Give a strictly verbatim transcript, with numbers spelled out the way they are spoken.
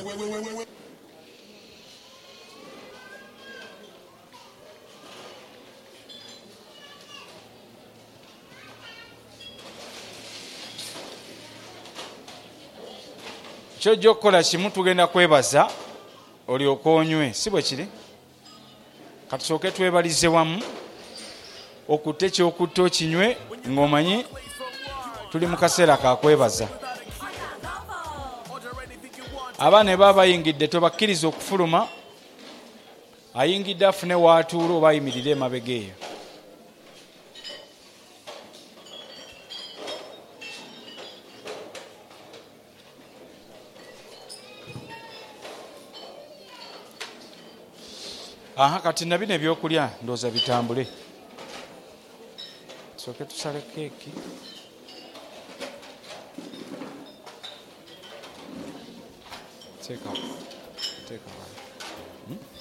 kyojja okukola kimu, tugenda kwebaza olyoke onywe, si bwe kiri? Katusooke twebalize wamu okutte kyokutta okinywe ng'omanyi tuli mu kaseera ka kwebaza. Abaana ne baba bayingidde tobakkiriza okufuluma, ayingidde afune waatuula oba ayimirire emabega eyo. Aha, kati nabino ebyokulya ndooza bitambule. Tusooke tusale keeki. Teeka teeka. Hmm?